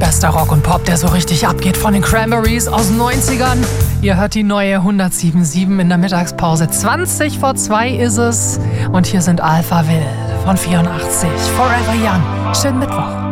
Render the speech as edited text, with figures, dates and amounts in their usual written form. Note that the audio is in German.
bester Rock und Pop, der so richtig abgeht von den Cranberries aus den 90ern. Ihr hört die neue 107.7 in der Mittagspause. 20 vor 2 ist es. Und hier sind Alphaville von 84. Forever Young. Schönen Mittwoch.